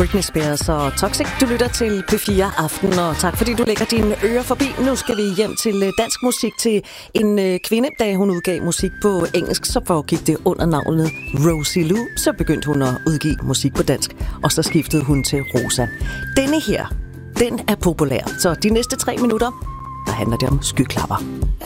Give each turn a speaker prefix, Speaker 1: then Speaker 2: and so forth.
Speaker 1: Britney Spears og Toxic. Du lytter til P4 Aften, og tak fordi du lægger dine ører forbi. Nu skal vi hjem til dansk musik, til en kvinde. Da hun udgav musik på engelsk, så foregik det under navnet Rosie Lou. Så begyndte hun at udgive musik på dansk, og så skiftede hun til Rosa. Denne her, den er populær. Så de næste 3 minutter, der handler det om skyklapper.